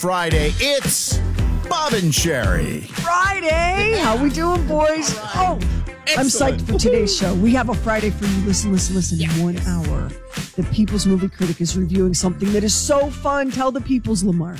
Friday, it's Bob and Sherry. Friday! How we doing, boys? Oh, I'm psyched for today's show. We have a Friday for you. Listen. In 1 hour, the People's Movie Critic is reviewing something that is so fun. Tell the peoples, Lamar.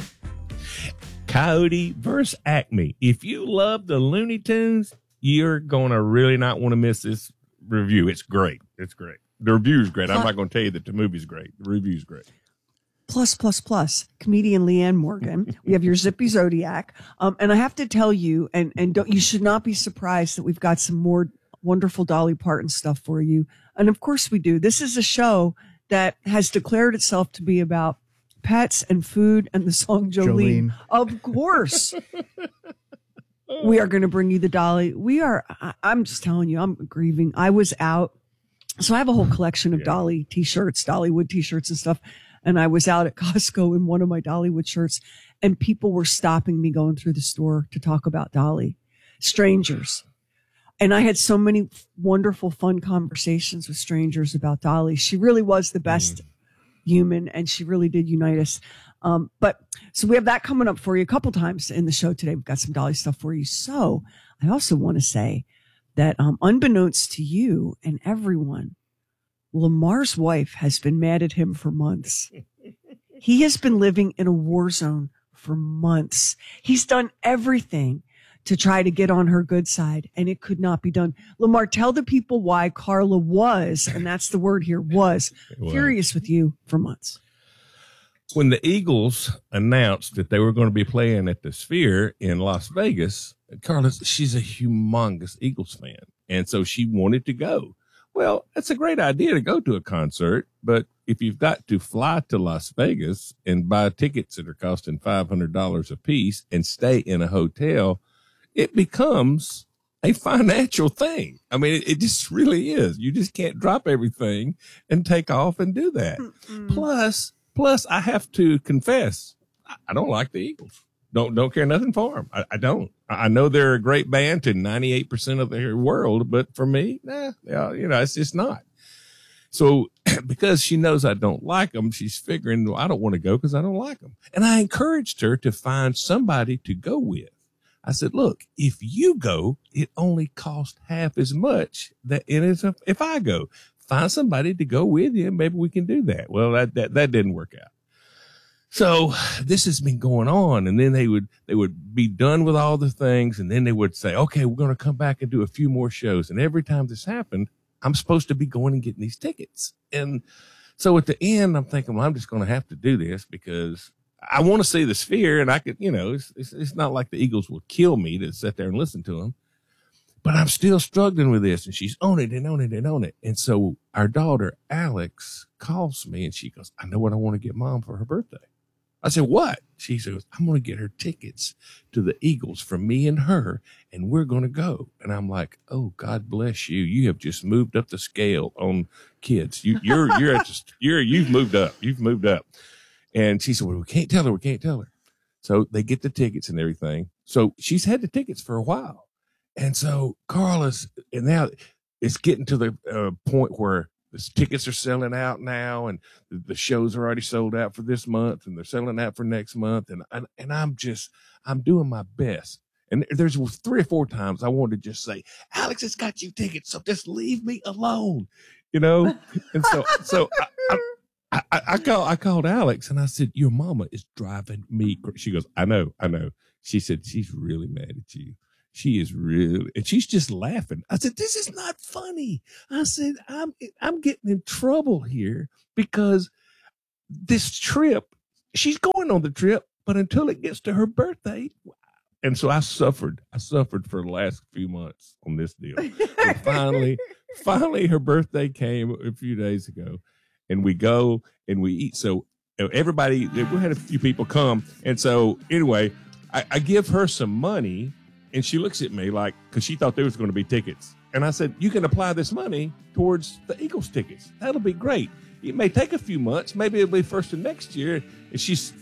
Coyote versus Acme. If you love the Looney Tunes, you're going to really not want to miss this review. It's great. It's great. The review's great. I'm not going to tell you that the movie's great. The review's great. Plus, comedian Leanne Morgan. We have your Zippy Zodiac. And I have to tell you, and you should not be surprised that we've got some more wonderful Dolly Parton stuff for you. And of course we do. This is a show that has declared itself to be about pets and food and the song Jolene. Of course. We are going to bring you the Dolly. I'm just telling you, I'm grieving. I was out. So I have a whole collection of Dolly t-shirts, Dollywood t-shirts and stuff. And I was out at Costco in one of my Dollywood shirts, and people were stopping me going through the store to talk about Dolly. Strangers. And I had so many wonderful, fun conversations with strangers about Dolly. She really was the best human, and she really did unite us. So we have that coming up for you a couple times in the show today. We've got some Dolly stuff for you. So I also want to say that unbeknownst to you and everyone, Lamar's wife has been mad at him for months. He has been living in a war zone for months. He's done everything to try to get on her good side, and it could not be done. Lamar, tell the people why Carla was, and that's the word here, was furious with you for months. When the Eagles announced that they were going to be playing at the Sphere in Las Vegas, Carla, she's a humongous Eagles fan, and so she wanted to go. Well, it's a great idea to go to a concert, but if you've got to fly to Las Vegas and buy tickets that are costing $500 a piece and stay in a hotel, it becomes a financial thing. I mean, it just really is. You just can't drop everything and take off and do that. Plus, I have to confess, I don't like the Eagles. Don't care nothing for them. I don't. I know they're a great band to 98% of the world, but for me, it's just not. So because she knows I don't like them, she's figuring, well, I don't want to go because I don't like them. And I encouraged her to find somebody to go with. I said, look, if you go, it only costs half as much if I go. Find somebody to go with you, and maybe we can do that. Well, that didn't work out. So this has been going on, and then they would be done with all the things, and then they would say, okay, we're going to come back and do a few more shows. And every time this happened, I'm supposed to be going and getting these tickets. And so at the end, I'm thinking, well, I'm just going to have to do this because I want to see the Sphere, and I could, it's not like the Eagles will kill me to sit there and listen to them. But I'm still struggling with this, and she's on it and on it and on it. And so our daughter, Alex, calls me, and she goes, I know what I want to get Mom for her birthday. I said, what? She says, I'm going to get her tickets to the Eagles for me and her, and we're going to go. And I'm like, oh, God bless you. You have just moved up the scale on kids. You've moved up. You've moved up. And she said, well, we can't tell her. So they get the tickets and everything. So she's had the tickets for a while. And so and now it's getting to the point where the tickets are selling out now, and the shows are already sold out for this month, and they're selling out for next month. And I'm doing my best. And there's 3 or 4 times I wanted to just say, Alex has got you tickets, so just leave me alone, And so I called Alex, and I said, your mama is driving me crazy. She goes, I know. She said, she's really mad at you. She is really, and she's just laughing. I said, this is not funny. I said, I'm getting in trouble here because this trip, she's going on the trip, but until it gets to her birthday. And so I suffered for the last few months on this deal. And finally her birthday came a few days ago, and we go and we eat. So everybody, we had a few people come. And so anyway, I give her some money. And she looks at me like, because she thought there was going to be tickets. And I said, you can apply this money towards the Eagles tickets. That'll be great. It may take a few months. Maybe it'll be first of next year. And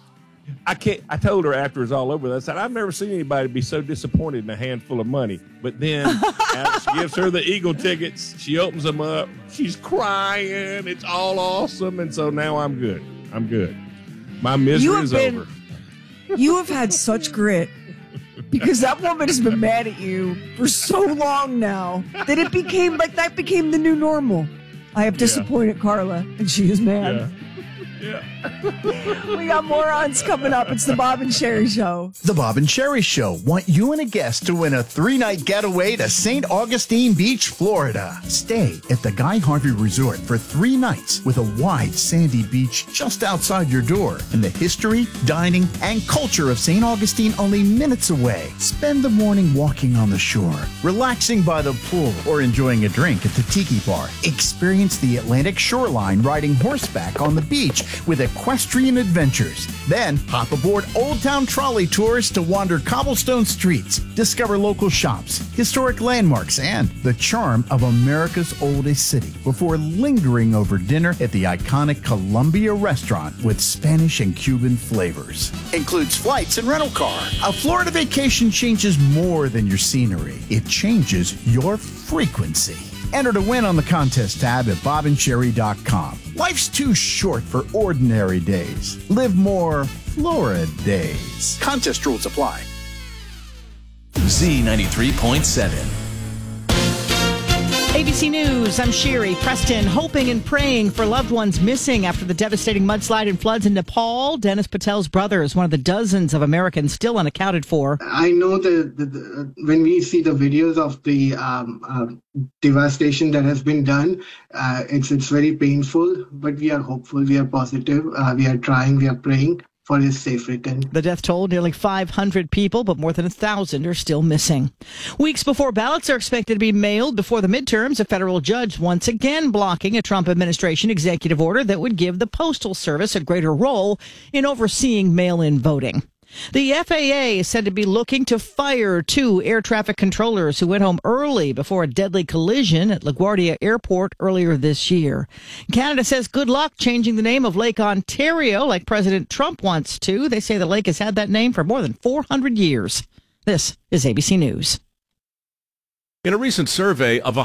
I told her after it was all over, I said, I've never seen anybody be so disappointed in a handful of money. But then Alex gives her the Eagle tickets. She opens them up. She's crying. It's all awesome. And so now I'm good. My misery is over. You have had such grit because that woman has been mad at you for so long now that it became like that became the new normal. I have disappointed Carla, and she is mad. Yeah. We got morons coming up. It's the Bob and Sherry Show. The Bob and Sherry Show want you and a guest to win a 3-night getaway to St. Augustine Beach, Florida. Stay at the Guy Harvey Resort for 3 nights with a wide sandy beach just outside your door and the history, dining, and culture of St. Augustine only minutes away. Spend the morning walking on the shore, relaxing by the pool, or enjoying a drink at the Tiki Bar. Experience the Atlantic shoreline riding horseback on the beach with equestrian adventures. Then hop aboard Old Town Trolley tours to wander cobblestone streets, discover local shops, historic landmarks, and the charm of America's oldest city before lingering over dinner at the iconic Columbia restaurant with Spanish and Cuban flavors. Includes flights and rental car. A Florida vacation changes more than your scenery. It changes your frequency. Enter to win on the contest tab at bobandsherry.com. Life's too short for ordinary days. Live more Florida days. Contest rules apply. Z93.7. ABC News, I'm Sherry. Preston hoping and praying for loved ones missing after the devastating mudslide and floods in Nepal. Dennis Patel's brother is one of the dozens of Americans still unaccounted for. I know that when we see the videos of the devastation that has been done, it's very painful, but we are hopeful, we are positive, we are trying, we are praying for his safe return. The death toll, nearly 500 people, but more than 1,000 are still missing. Weeks before ballots are expected to be mailed before the midterms, a federal judge once again blocking a Trump administration executive order that would give the Postal Service a greater role in overseeing mail-in voting. The FAA is said to be looking to fire 2 air traffic controllers who went home early before a deadly collision at LaGuardia Airport earlier this year. Canada says good luck changing the name of Lake Ontario like President Trump wants to. They say the lake has had that name for more than 400 years. This is ABC News. In a recent survey of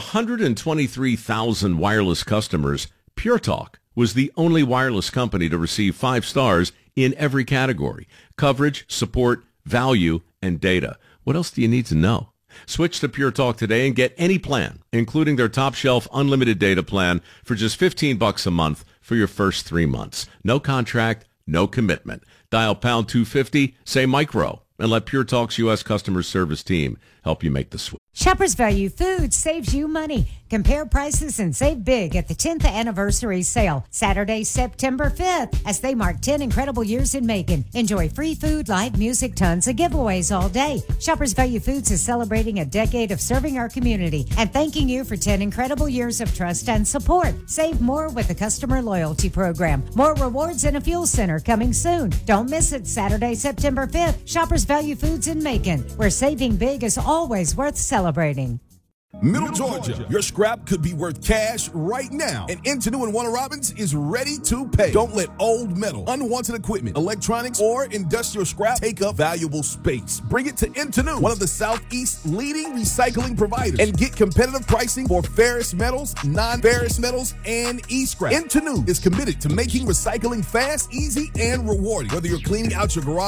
123,000 wireless customers, Pure Talk was the only wireless company to receive 5 stars in every category: coverage, support, value, and data. What else do you need to know? Switch to Pure Talk today and get any plan, including their top shelf unlimited data plan for just $15 a month for your first 3 months. No contract, no commitment. Dial pound 250, say micro, and let Pure Talk's U.S. customer service team help you make the switch. Shoppers Value Foods saves you money. Compare prices and save big at the 10th anniversary sale, Saturday, September 5th, as they mark 10 incredible years in Macon. Enjoy free food, live music, tons of giveaways all day. Shoppers Value Foods is celebrating a decade of serving our community and thanking you for 10 incredible years of trust and support. Save more with the customer loyalty program. More rewards and a fuel center coming soon. Don't miss it, Saturday, September 5th. Shoppers Value Foods in Macon, where saving big is always worth celebrating. Middle Georgia, your scrap could be worth cash right now, and Intenu and Warner Robins is ready to pay. Don't let old metal, unwanted equipment, electronics, or industrial scrap take up valuable space. Bring it to Intenu, one of the Southeast's leading recycling providers, and get competitive pricing for ferrous metals, non-ferrous metals, and e-scrap. Intenu is committed to making recycling fast, easy, and rewarding. Whether you're cleaning out your garage